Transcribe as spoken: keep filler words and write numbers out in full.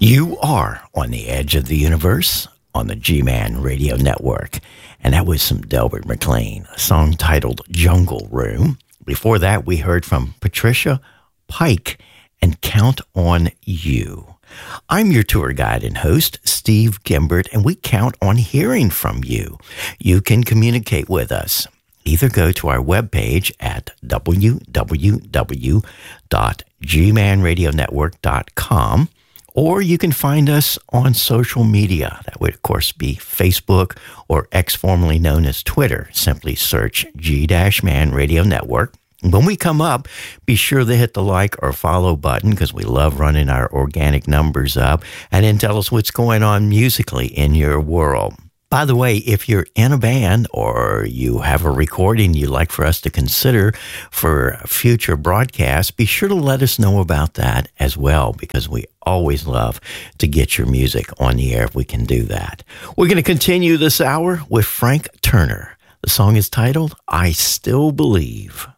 You are on the edge of the universe on the G-Man Radio Network. And that was some Delbert McClain, a song titled Jungle Room. Before that, we heard from Patricia Pike and Count on You. I'm your tour guide and host, Steve Gimbert, and we count on hearing from you. You can communicate with us. Either go to our webpage at w w w dot g man radio network dot com, or you can find us on social media. That would, of course, be Facebook or X, formerly known as Twitter. Simply search G-Man Radio Network. When we come up, be sure to hit the like or follow button because we love running our organic numbers up, and then tell us what's going on musically in your world. By the way, if you're in a band or you have a recording you'd like for us to consider for future broadcasts, be sure to let us know about that as well, because we always love to get your music on the air if we can do that. We're going to continue this hour with Frank Turner. The song is titled, I Still Believe.